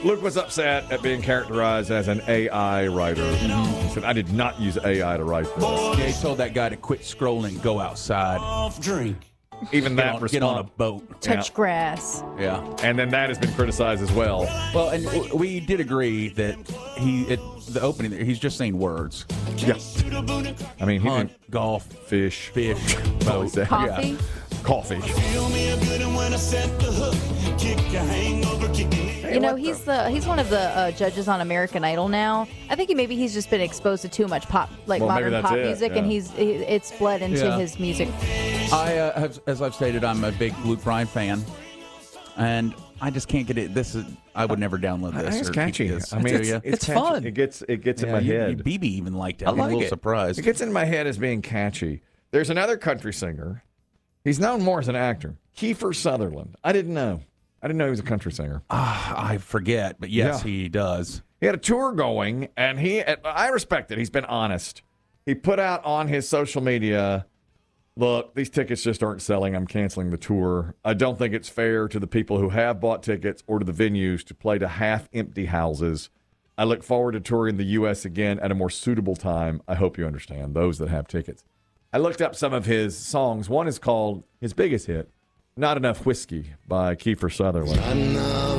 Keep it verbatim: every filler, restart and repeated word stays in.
Luke was upset at being characterized as an A I writer. Mm-hmm. He said, I did not use A I to write this. Yeah, he told that guy to quit scrolling, go outside. Drink. Even Get that on, response. get on a boat. Touch Yeah. grass. Yeah. And then that has been criticized as well. Well, and w- we did agree that he, it, the opening, there, he's just saying words. Yes. I mean, he Hunt, didn't golf, fish. fish, What boat. was that? Coffee. Yeah. Coffee. Feel me a good one when I set the hook. Kick a hangover, kick me. You know, he's the he's one of the uh, judges on American Idol now. I think he, maybe he's just been exposed to too much pop, like Well, maybe modern that's pop it, music, and yeah. he's he, it's bled into Yeah. his music. I, uh, have, as I've stated, I'm a big Luke Bryan fan, and I just can't get it. This is I would never download I this. think it's or keep catchy. this. I mean, Do it's, ya? it's, It's catchy. fun. It gets it gets in Yeah, my you- head. you- B B even liked it. I I'm a like little it. surprised. It gets in my head as being catchy. There's another country singer. He's known more as an actor. Kiefer Sutherland. I didn't know. I didn't know he was a country singer. Ah, I forget, but yes, Yeah. he does. He had a tour going, and he, I respect it. He's been honest. He put out on his social media, look, these tickets just aren't selling. I'm canceling the tour. I don't think it's fair to the people who have bought tickets or to the venues to play to half-empty houses. I look forward to touring the U S again at a more suitable time. I hope you understand, those that have tickets. I looked up some of his songs. One is called his biggest hit, Not Enough Whiskey by Kiefer Sutherland.